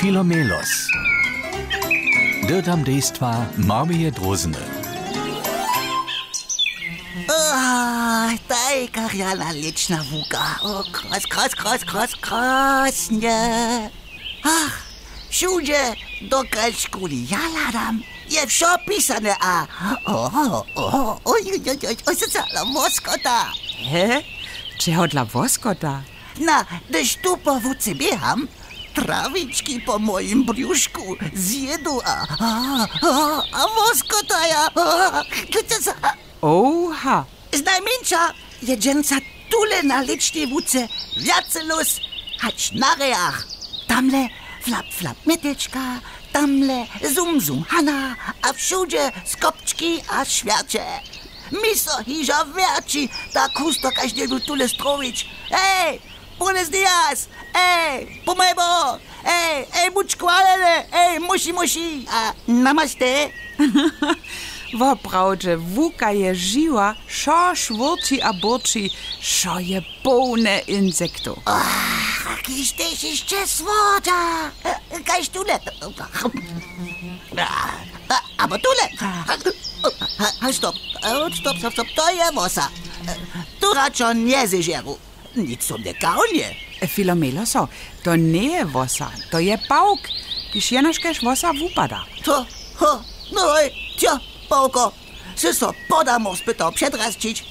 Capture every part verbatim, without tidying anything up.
Filomelos. Dirtam dejstva Marmije Drozene. Oh, tajka rjana lična vuka. O, kros, kros, kros, kros, krosnie. Ach, všude, dokaj školi ja ladam, je všo pisane a... O, o, oj, oj, oj, oj, oj, cala voskota. He? Čeho dla voskota? Na, gdyż tu po wódce biegam, trawiczki po moim brzuszku zjedu, a... A, a, a woskota ja... A, Oha! Znajmniejsza jedzenca tule na licznej wódce, wiace los, hać na reach. Tamle flap, flap, myteczka, tamle zum, zum, hana, a wszudzie skopczki a świacie. Miso hiža verči, da kusto každego tule strovič. Ej, buenos dias, ej, pomebo, ej, ej, buď kvalene, ej, muši, muši, a namaste. Woprawdźe, wuka je žiwa, šo švorči a borči, šo je pełne insektów. Ach, kiś też jeszcze słoda. Kaś tule. Aber tule. Stop, stop, stop, stop, to je wosa. Tu raczej nie zeżeru. Nic o mnie kaunie. Filomeloso, to nie je wosa, to je pałk, kiż jenożkeż wosa wupada. To, ho, no oj, cio, pałko. Se so podamo spytał przedrazcić.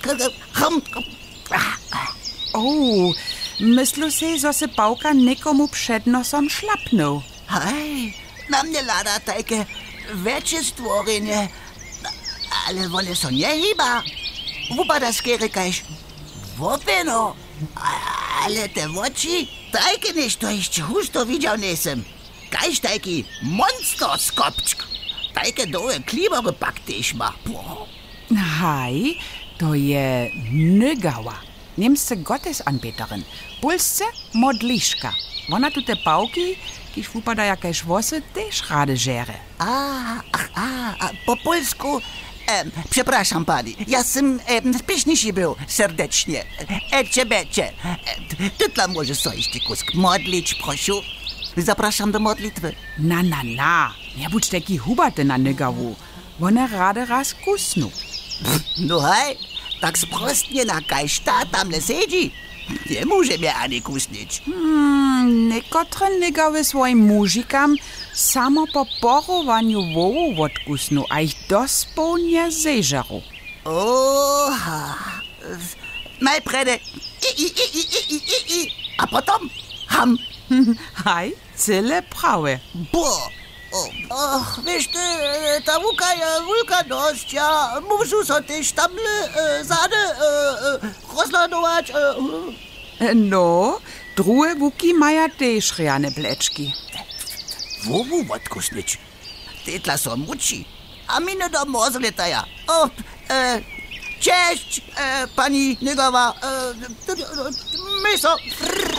O, myślu se, że se pałka nikomu przed nosem szlapnął. Hej, na mnie lada takie wiecie stworzenie. Ale one są nie chyba. Wupada skierykajś. Wopeno. Ale te oczy, takie niż to jeszcze husto widział nesem. Kajś taki monster skopczk. Takie dołe klibowe paktyś ma. Hej, to je Nygała, niemsce Gottesanbeterin, Polsce modliszka. Ona tu te pałki, kiż wupada jakaś włosy, też rade żere. A, ach, a, a, po polsku... E, przepraszam pani, ja sam e, śpieszniejszy był, serdecznie. Ecie, becie. E, tytla może sobie kusk modlić, prosiu. Zapraszam do modlitwy. Na, na, na, nie budź taki hubaty na Nygawu. Ona rade raz kusnu. No hej, tak sprostnie na kajszta tamle siedzi. Nie może mnie ani kusnić. Hmm, niekotre Nygawy swoim mużikam samo po porowaniu wołu odkusnu, a ich dospół nie zeżeru. Oha. Najpierw i, i, i, i, i, i, i, a potem ham. Hej, cyle prawe. Bo, o, och, wiesz ty, ta wuka je wulka dość, ja muszę so też tamle e, zade e, e, rozladować. E, No, druhe wuki maja też rjane bleczki. Wowu odkusnić? Tytla są muci, a mi nie do mozleta ja. O, e, cześć, e, pani Nygawa, e, my so...